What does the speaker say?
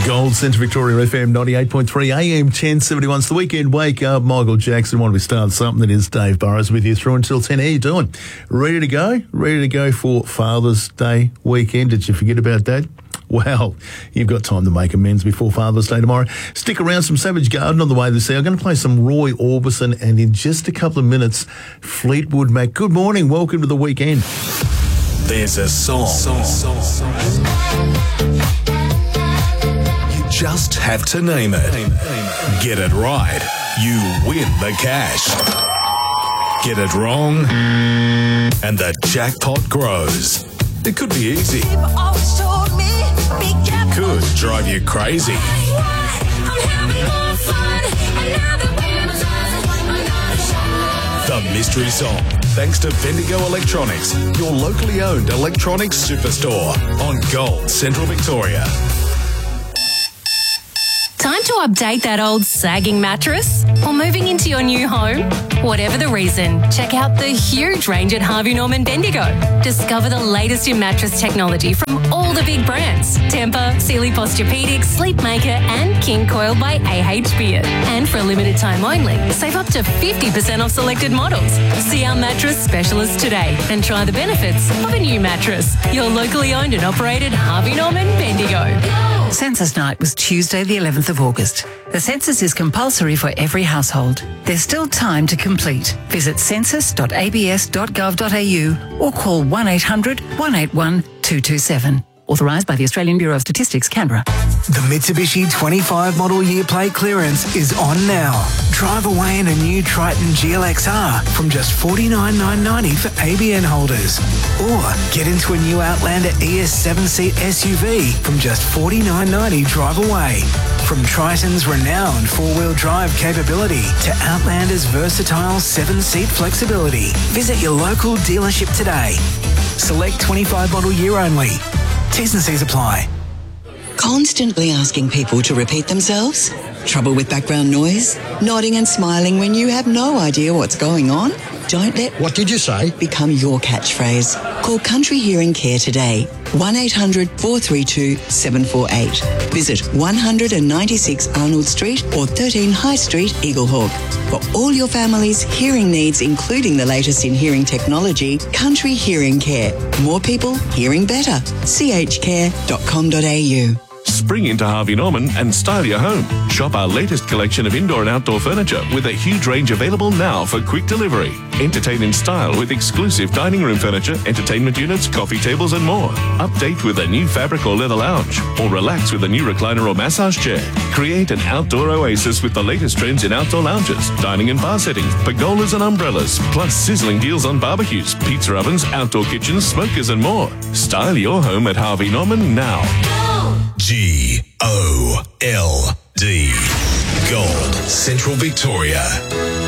Gold Centre Victoria FM 98.3 AM 1071. It's the weekend wake up. Michael Jackson. Why don't we start something? It is Dave Burrows with you through until 10. How you doing? Ready to go? Ready to go for Father's Day weekend? Did you forget about that? Well, you've got time to make amends before Father's Day tomorrow. Stick around, some Savage Garden on the way this hour. I'm going to play some Roy Orbison, and in just a couple of minutes, Fleetwood Mac. Good morning. Welcome to the weekend. There's a song. You just have to name it. Get it right, you win the cash. Get it wrong, and the jackpot grows. It could be easy. It could drive you crazy. The mystery song, thanks to Bendigo Electronics, your locally owned electronics superstore on Gold Central Victoria. Time to update that old sagging mattress? Or moving into your new home? Whatever the reason, check out the huge range at Harvey Norman Bendigo. Discover the latest in mattress technology from all the big brands. Tempur, Sealy Posturepedic, Sleepmaker and King Coil by AH Beard. And for a limited time only, save up to 50% off selected models. See our mattress specialist today and try the benefits of a new mattress. Your locally owned and operated Harvey Norman Bendigo. Census night was Tuesday the 11th of August. The census is compulsory for every household. There's still time to complete. Visit census.abs.gov.au or call 1800 181 227. Authorised by the Australian Bureau of Statistics, Canberra. The Mitsubishi 25 model year plate clearance is on now. Drive away in a new Triton GLXR from just $49,990 for ABN holders. Or get into a new Outlander ES7 seat SUV from just $49,990 drive away. From Triton's renowned four-wheel drive capability to Outlander's versatile 7-seat flexibility. Visit your local dealership today. Select 25 model year only. T's and C's apply. Constantly asking people to repeat themselves? Trouble with background noise? Nodding and smiling when you have no idea what's going on? Don't let "What did you say?" become your catchphrase. Call Country Hearing Care today. 1-800-432-748. Visit 196 Arnold Street or 13 High Street, Eaglehawk. For all your family's hearing needs, including the latest in hearing technology, Country Hearing Care. More people hearing better. chcare.com.au. Spring into Harvey Norman and style your home. Shop our latest collection of indoor and outdoor furniture with a huge range available now for quick delivery. Entertain in style with exclusive dining room furniture, entertainment units, coffee tables and more. Update with a new fabric or leather lounge, or relax with a new recliner or massage chair. Create an outdoor oasis with the latest trends in outdoor lounges, dining and bar settings, pergolas and umbrellas, plus sizzling deals on barbecues, pizza ovens, outdoor kitchens, smokers and more. Style your home at Harvey Norman now. GOLD. Gold Central Victoria.